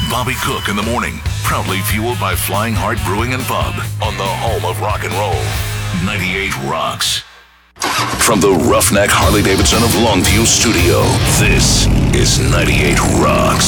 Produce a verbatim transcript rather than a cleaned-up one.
Bobby Cook in the morning. Proudly fueled by Flying Heart Brewing and Pub on the home of rock and roll. ninety-eight Rocks. From the Roughneck Harley Davidson of Longview Studio, this is ninety-eight Rocks.